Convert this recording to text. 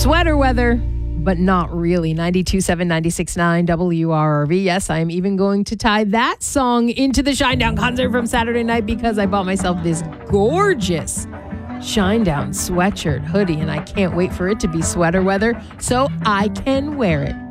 Sweater weather, but not really. 92.7, 96.9 WRRV. Yes, I am even going to tie that song into the Shinedown concert from Saturday night because I bought myself this gorgeous Shinedown sweatshirt hoodie, and I can't wait for it to be sweater weather so I can wear it.